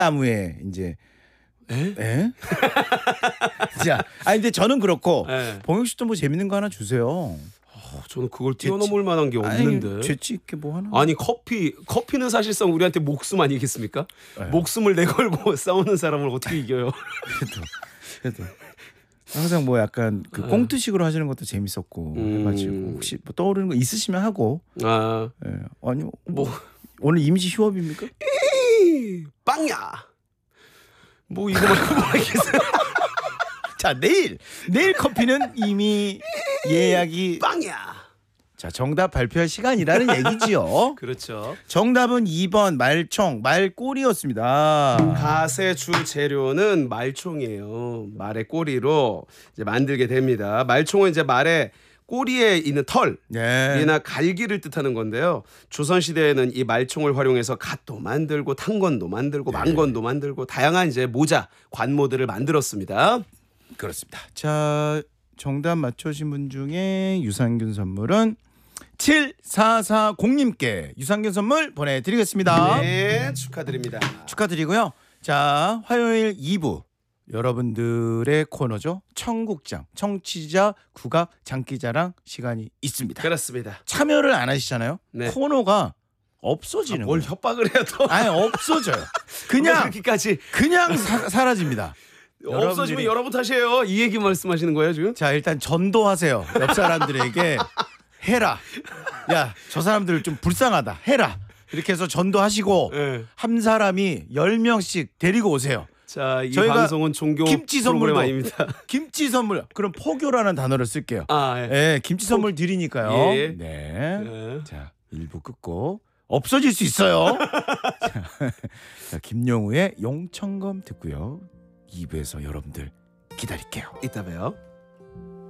나무에 이제 에? 에? 자, 근데 저는 그렇고 예. 봉혁 씨도 뭐 재밌는 거 하나 주세요. 저는 그걸 뛰어넘을 만한 게 없는데. 재치 있게 뭐 하나? 아니 커피는 사실상 우리한테 목숨 아니겠습니까? 네. 목숨을 내걸고 싸우는 사람을 어떻게 이겨요? 그래도 항상 뭐 약간 그 꽁트식으로 하시는 것도 재밌었고 해가지고 혹시 뭐 떠오르는 거 있으시면 하고. 아, 예. 아니 뭐 오늘 이미지 휴업입니까? 빵야. 뭐 이거 말고 뭐 하겠어요? 자, 내일 커피는 이미 예약이. 빵야. 자, 정답 발표할 시간이라는 얘기지요. 그렇죠. 정답은 2번 말꼬리였습니다. 갓의 주 재료는 말총이에요. 말의 꼬리로 이제 만들게 됩니다. 말총은 이제 말의 꼬리에 있는 털, 네. 이나 갈기를 뜻하는 건데요. 조선 시대에는 이 말총을 활용해서 갓도 만들고 탄건도 만들고 망건도 만들고 다양한 이제 모자, 관모들을 만들었습니다. 그렇습니다. 자, 정답 맞춰주신 분 중에 유산균 선물은 7440님께 유산균 선물 보내드리겠습니다. 네, 축하드립니다. 축하드리고요. 자, 화요일 2부 여러분들의 코너죠. 청국장, 청취자 국악 장기자랑 시간이 있습니다. 그렇습니다. 참여를 안 하시잖아요. 네. 코너가 없어지는 뭘 거예요. 협박을 해요 또? 아니, 없어져요. 뭐 그냥 그렇게까지 사라집니다. 없어지면 여러분 탓이에요. 이 얘기 말씀하시는 거예요 지금? 자, 일단 전도하세요. 옆 사람들에게 해라. 야, 저 사람들 좀 불쌍하다. 해라. 이렇게 해서 전도하시고 네. 한 사람이 10명씩 데리고 오세요. 자, 이 저희가 방송은 종교 김치 프로그램 선물도 아닙니다. 김치 선물. 그럼 포교라는 단어를 쓸게요. 아, 예. 예, 김치 선물 드리니까요. 예. 네. 네. 자, 1부 끝고 없어질 수 있어요. 자, 김용우의 용천검 듣고요. 2부에서 여러분들 기다릴게요. 이따 봬요.